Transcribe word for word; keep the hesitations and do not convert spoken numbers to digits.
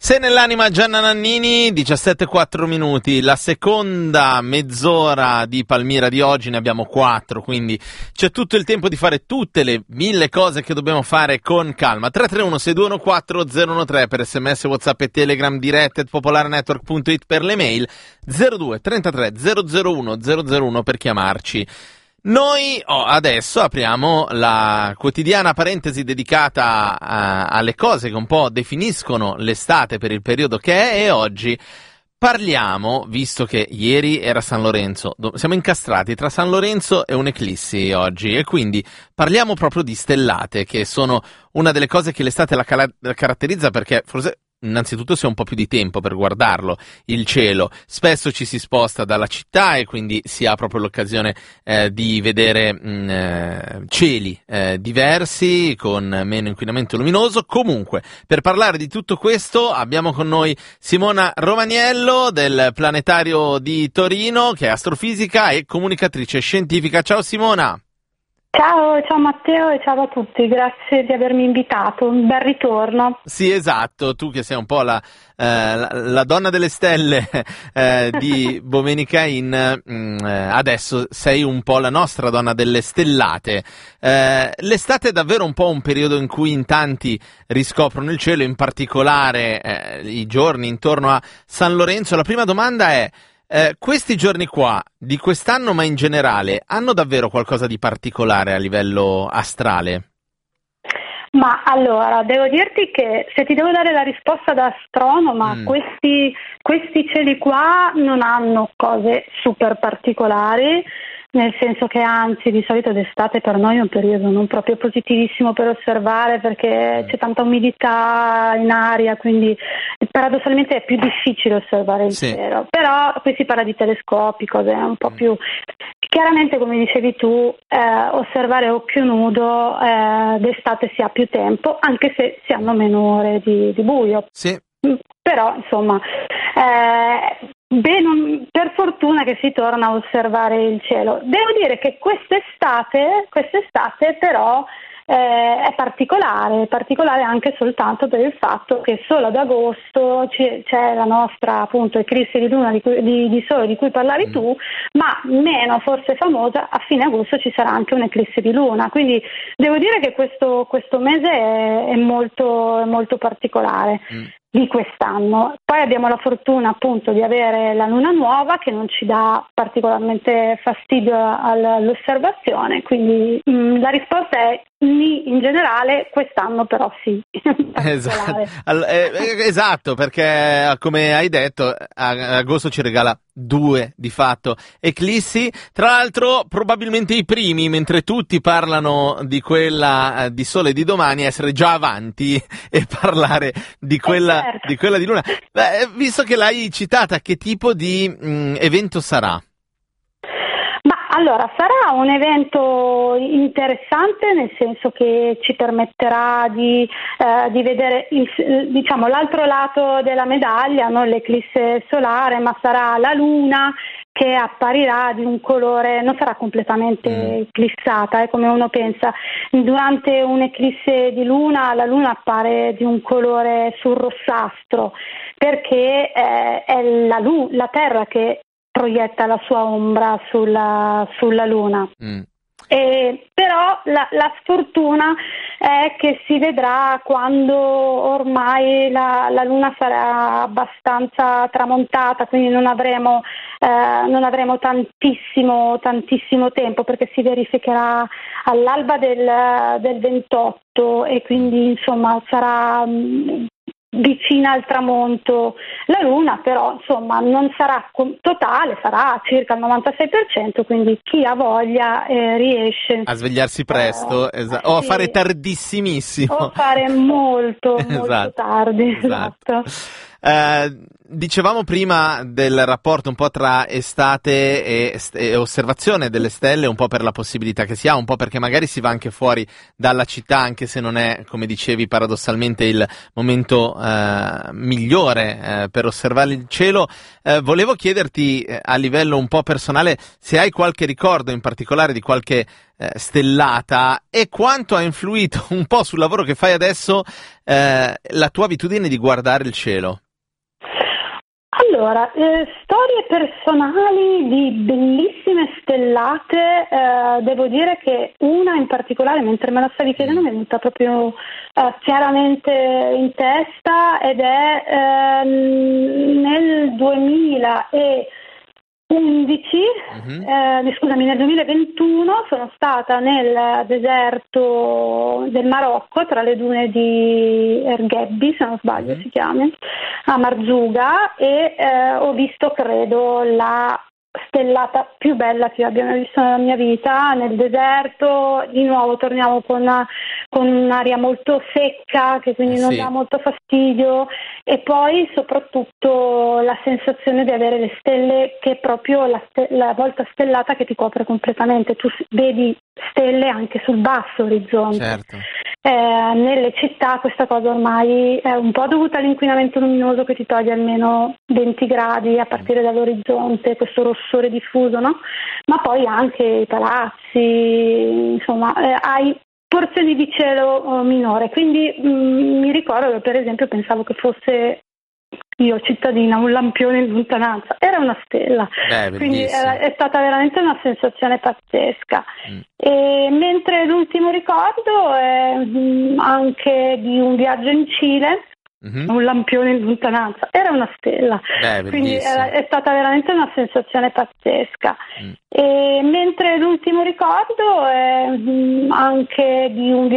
Se nell'anima Gianna Nannini, diciassette e quattro minuti, la seconda mezz'ora di Palmira di oggi, ne abbiamo quattro, quindi c'è tutto il tempo di fare tutte le mille cose che dobbiamo fare con calma. tre tre uno sei due uno quattro zero uno tre per sms, WhatsApp e Telegram, dirette at popolarenetwork punto it per le mail, zero due trentatré zero zero uno zero zero uno per chiamarci. Noi oh, adesso apriamo la quotidiana parentesi dedicata a, alle cose che un po' definiscono l'estate per il periodo che è, e oggi parliamo, visto che ieri era San Lorenzo, siamo incastrati tra San Lorenzo e un'eclissi oggi, e quindi parliamo proprio di stellate, che sono una delle cose che l'estate la, cal- la caratterizza, perché forse innanzitutto si ha un po' più di tempo per guardarlo, il cielo. Spesso ci si sposta dalla città e quindi si ha proprio l'occasione eh, di vedere mh, eh, cieli eh, diversi, con meno inquinamento luminoso. Comunque, per parlare di tutto questo abbiamo con noi Simona Romaniello del Planetario di Torino, che è astrofisica e comunicatrice scientifica. Ciao Simona! Ciao, ciao Matteo e ciao a tutti, grazie di avermi invitato, un bel ritorno. Sì, esatto, tu che sei un po' la, eh, la, la donna delle stelle eh, di Bomenicain, mh, eh, adesso sei un po' la nostra donna delle stellate. Eh, l'estate è davvero un po' un periodo in cui in tanti riscoprono il cielo, in particolare eh, i giorni intorno a San Lorenzo. La prima domanda è: Eh, questi giorni qua, di quest'anno ma in generale, hanno davvero qualcosa di particolare a livello astrale? Ma allora, devo dirti che se ti devo dare la risposta da astronoma, mm. questi, questi cieli qua non hanno cose super particolari, nel senso che anzi di solito d'estate per noi è un periodo non proprio positivissimo per osservare, perché c'è tanta umidità in aria, quindi paradossalmente è più difficile osservare il sì. cielo. Però qui si parla di telescopi, cose un po' più... Chiaramente, come dicevi tu, eh, osservare a occhio nudo eh, d'estate si ha più tempo, anche se si hanno meno ore di, di buio. Sì. Però insomma eh, beh, non, per fortuna che si torna a osservare il cielo. Devo dire che quest'estate, quest'estate però eh, è particolare, è particolare anche soltanto per il fatto che solo ad agosto c- c'è la nostra appunto eclissi di luna di, cui, di, di sole di cui parlavi mm. tu, ma meno forse famosa, a fine agosto ci sarà anche un'eclissi di luna, quindi devo dire che questo, questo mese è, è, molto, è molto particolare. Mm. di quest'anno. Poi abbiamo la fortuna appunto di avere la luna nuova, che non ci dà particolarmente fastidio all'osservazione, Mm. quindi mh, la risposta è sì, in generale, quest'anno però sì. Esatto. All- eh, esatto, perché come hai detto, a- agosto ci regala due di fatto eclissi, tra l'altro probabilmente i primi, mentre tutti parlano di quella eh, di sole di domani, essere già avanti e parlare di quella, eh certo. di quella di luna. Beh, visto che l'hai citata, che tipo di mh, evento sarà? Allora, sarà un evento interessante, nel senso che ci permetterà di, eh, di vedere il, diciamo, l'altro lato della medaglia, non l'eclisse solare, ma sarà la luna che apparirà di un colore, non sarà completamente eclissata, eh, come uno pensa. Durante un'eclisse di luna, la luna appare di un colore sul rossastro, perché eh, è la, lu- la Terra che proietta la sua ombra sulla, sulla luna. Mm. E, però la, la sfortuna è che si vedrà quando ormai la, la luna sarà abbastanza tramontata, quindi non avremo, eh, non avremo tantissimo, tantissimo tempo, perché si verificherà all'alba del, del ventotto, e quindi insomma sarà mh, vicina al tramonto la luna, però insomma non sarà totale, sarà circa il novantasei per cento, quindi chi ha voglia eh, riesce a svegliarsi presto eh, esa- o a sì, fare tardissimissimo o fare molto molto esatto. tardi. Esatto. Esatto. Eh, dicevamo prima del rapporto un po' tra estate e, e osservazione delle stelle, un po' per la possibilità che si ha, un po' perché magari si va anche fuori dalla città, anche se non è, come dicevi, paradossalmente il momento eh, migliore eh, per osservare il cielo. Eh, volevo chiederti eh, a livello un po' personale se hai qualche ricordo in particolare di qualche eh, stellata, e quanto ha influito un po' sul lavoro che fai adesso eh, la tua abitudine di guardare il cielo. Allora, eh, storie personali di bellissime stellate, eh, devo dire che una in particolare, mentre me la stavi chiedendo, mi è venuta proprio eh, chiaramente in testa, ed è eh, nel duemilaundici, Mm-hmm. eh, scusami, nel duemilaventuno sono stata nel deserto del Marocco, tra le dune di Erghebbi, se non sbaglio Mm-hmm. si chiama, a Marzuga, e eh, ho visto, credo, la stellata più bella che io abbia mai visto nella mia vita, nel deserto. Di nuovo torniamo con, con un'aria molto secca, che quindi Eh non sì. dà molto fastidio, e poi soprattutto la sensazione di avere le stelle, che è proprio la, ste- la volta stellata che ti copre completamente. Tu s- vedi stelle anche sul basso orizzonte. Certo. Eh, nelle città questa cosa ormai è un po' dovuta all'inquinamento luminoso, che ti toglie almeno venti gradi a partire dall'orizzonte, questo rossore diffuso, no? Ma poi anche i palazzi, insomma, eh, hai porzioni di cielo eh, minore. Quindi mh, mi ricordo che, per esempio, pensavo che fosse, io cittadina, un lampione in lontananza, era una stella. Beh, Quindi bellissimo. era- è stata veramente una sensazione pazzesca. Mm. E mentre l'ultimo ricordo è mh, anche di un viaggio in Cile, Mhm. un lampione in lontananza, era una stella. Beh, Quindi bellissimo. era- è stata veramente una sensazione pazzesca. Mm. E mentre l'ultimo ricordo è mh, anche di un